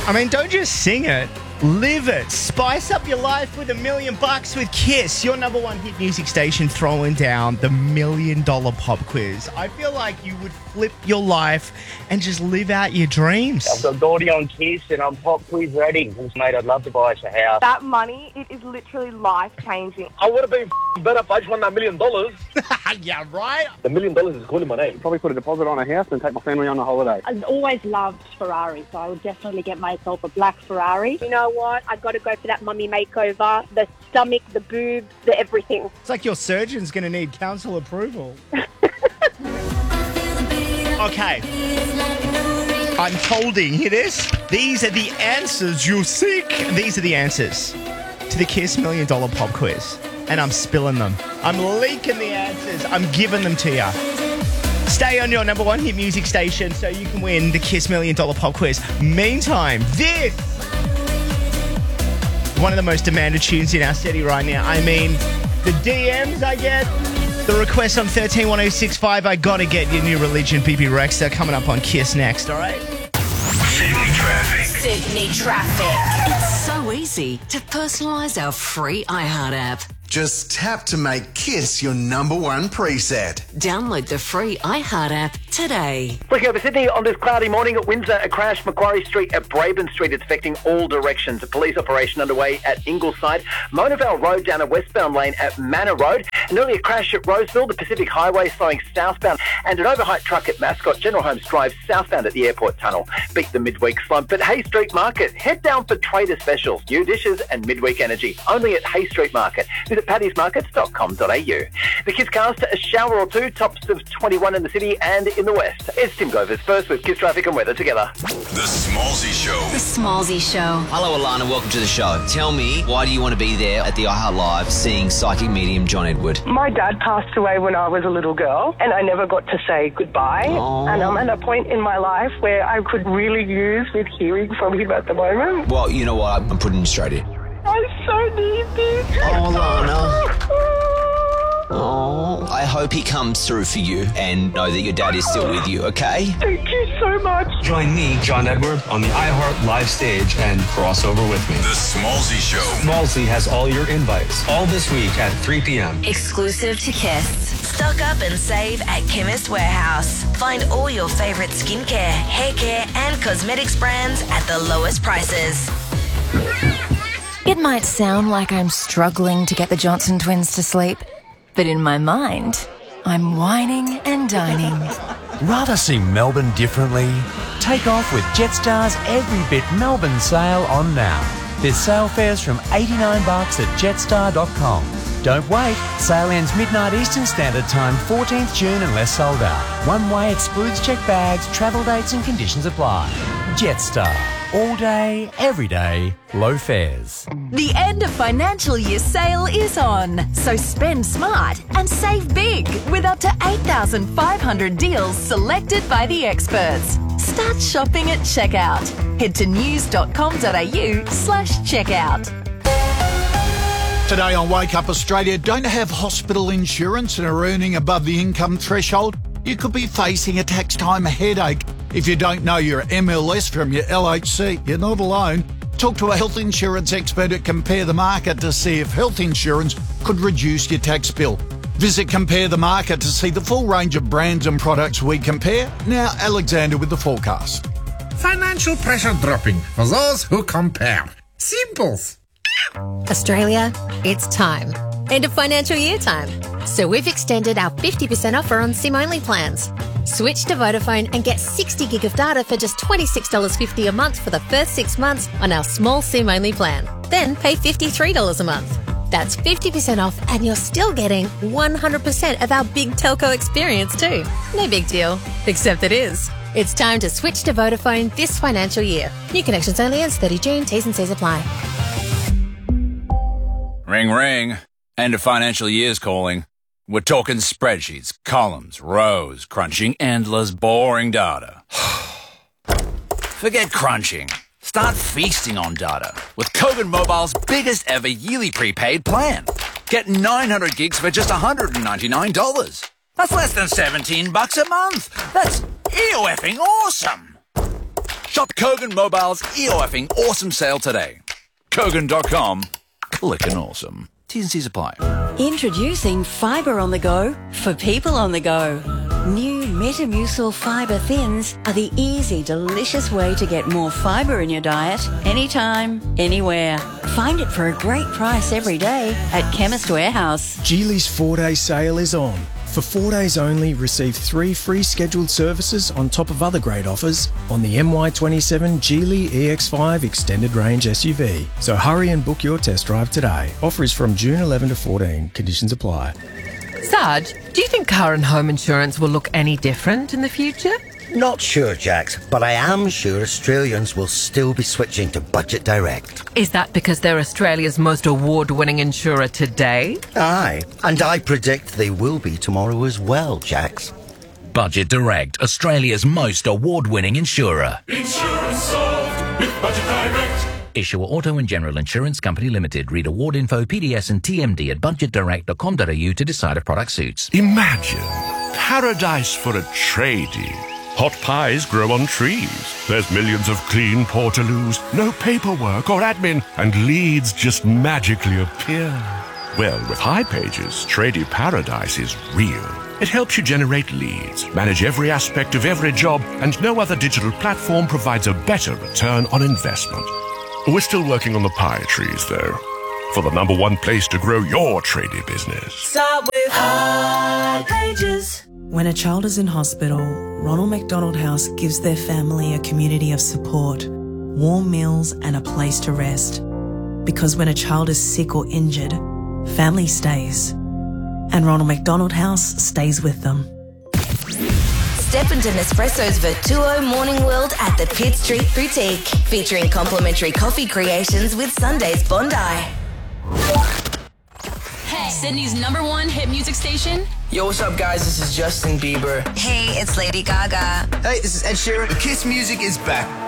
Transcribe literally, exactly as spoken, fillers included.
I mean, don't just sing it. Live it. Spice up your life with a million bucks with Kiss, your number one hit music station, throwing down the million dollar pop quiz. I feel like you would flip your life and just live out your dreams. I've got Gordy on Kiss and I'm pop quiz ready. Mate, I'd love to buy us a house. That money, it is literally life-changing. I would have been f***ing better if I just won that million dollars. Yeah, right? The million dollars is cool in my name. Probably put a deposit on a house and take my family on a holiday. I've always loved Ferrari, so I would definitely get myself a black Ferrari. You know what? I've got to go for that mummy makeover. The stomach, the boobs, the everything. It's like your surgeon's going to need council approval. Okay. I'm holding, hear this? These are the answers you seek. These are the answers to the Kiss Million Dollar Pop Quiz. And I'm spilling them. I'm leaking the answers. I'm giving them to you. Stay on your number one hit music station so you can win the Kiss Million Dollar Pop Quiz. Meantime, this, one of the most demanded tunes in our city right now. I mean, the D Ms I get, the requests on one three one oh six five. I gotta get your New Religion, B B Rex. They're coming up on Kiss next, all right? Sydney traffic. Sydney traffic. It's so easy to personalise our free iHeart app. Just tap to make Kiss your number one preset. Download the free iHeart app today. Looking over Sydney on this cloudy morning at Windsor, a crash Macquarie Street at Braben Street. It's affecting all directions. A police operation underway at Ingleside. Mona Vale Road down a westbound lane at Manor Road. An earlier crash at Roseville, the Pacific Highway slowing southbound. And an overheight truck at Mascot. General Holmes Drive southbound at the airport tunnel. Beat the midweek slump. But Hay Street Market, head down for trader specials, new dishes and midweek energy. Only at Hay Street Market. Visit paddy's markets dot com dot a u. The Kiss cast, a shower or two, tops of twenty-one in the city and in the west. It's Tim Govers first with Kiss traffic and weather together. The Smallsy Show. The Smallsy Show. Hello, Alana. Welcome to the show. Tell me, why do you want to be there at the iHeart Live seeing psychic medium John Edward? My dad passed away when I was a little girl and I never got to say goodbye. Oh. And I'm at a point in my life where I could really use with hearing from him at the moment. Well, you know what? I'm putting you straight in. I so need this. Oh, Alana. Oh, I hope he comes through for you and know that your dad is still with you, okay? Thank you so much. Join me, John Edward, on the iHeart live stage and crossover with me. The Smallsy Show. Smallsy has all your invites, all this week at three p.m. Exclusive to Kiss. Stock up and save at Chemist Warehouse. Find all your favourite skincare, hair care and cosmetics brands at the lowest prices. It might sound like I'm struggling to get the Johnson twins to sleep, but in my mind, I'm whining and dining. Rather see Melbourne differently? Take off with Jetstar's Every Bit Melbourne sale on now. There's sale fares from eighty-nine bucks at jetstar dot com. Don't wait. Sale ends midnight Eastern Standard Time, fourteenth of June unless sold out. One way excludes checked bags, travel dates and conditions apply. Jetstar. All day, every day, low fares. The end of financial year sale is on. So spend smart and save big with up to eight thousand five hundred deals selected by the experts. Start shopping at checkout. Head to news dot com dot a u slash checkout. Today on Wake Up Australia, don't have hospital insurance and are earning above the income threshold? You could be facing a tax time headache. If you don't know your M L S from your L H C, you're not alone. Talk to a health insurance expert at Compare the Market to see if health insurance could reduce your tax bill. Visit Compare the Market to see the full range of brands and products we compare. Now, Alexander with the forecast. Financial pressure dropping for those who compare. Simples. Australia, it's time. End of financial year time. So we've extended our fifty percent offer on SIM-only plans. Switch to Vodafone and get sixty gig of data for just twenty-six dollars fifty a month for the first six months on our small SIM-only plan. Then pay fifty-three dollars a month. That's fifty percent off and you're still getting one hundred percent of our big telco experience too. No big deal, except it is. It's time to switch to Vodafone this financial year. New connections only ends thirtieth of June. T's and C's apply. Ring, ring. End of financial year's calling. We're talking spreadsheets, columns, rows, crunching endless, boring data. Forget crunching. Start feasting on data with Kogan Mobile's biggest ever yearly prepaid plan. Get nine hundred gigs for just one hundred ninety-nine dollars. That's less than seventeen bucks a month. That's ew-effing awesome. Shop Kogan Mobile's E O F-ing awesome sale today. Kogan dot com. Clickin' awesome. T's and C's apply. Introducing Fibre on the Go for people on the go. New Metamucil Fibre Thins are the easy, delicious way to get more fibre in your diet anytime, anywhere. Find it for a great price every day at Chemist Warehouse. Geely's four-day sale is on. For four days only, receive three free scheduled services on top of other great offers on the M Y twenty-seven Geely E X five Extended Range S U V. So hurry and book your test drive today. Offer is from June eleventh to fourteen. Conditions apply. Sarge, do you think car and home insurance will look any different in the future? Not sure, Jax, but I am sure Australians will still be switching to Budget Direct. Is that because they're Australia's most award-winning insurer today? Aye, and I predict they will be tomorrow as well, Jax. Budget Direct, Australia's most award-winning insurer. Insurance solved with Budget Direct. Issuer Auto and General Insurance Company Limited. Read award info, P D S and T M D at budget direct dot com dot a u to decide if product suits. Imagine paradise for a tradie. Hot pies grow on trees. There's millions of clean portaloos, no paperwork or admin, and leads just magically appear. Well, with hipages, Tradie Paradise is real. It helps you generate leads, manage every aspect of every job, and no other digital platform provides a better return on investment. We're still working on the pie trees, though, for the number one place to grow your tradie business. Start with hipages. When a child is in hospital, Ronald McDonald House gives their family a community of support, warm meals and a place to rest. Because when a child is sick or injured, family stays. And Ronald McDonald House stays with them. Step into Nespresso's Vertuo Morning World at the Pitt Street Boutique, featuring complimentary coffee creations with Sunday's Bondi. Hey, Sydney's number one hit music station. Yo, what's up, guys? This is Justin Bieber. Hey, it's Lady Gaga. Hey, this is Ed Sheeran. The Kiss music is back.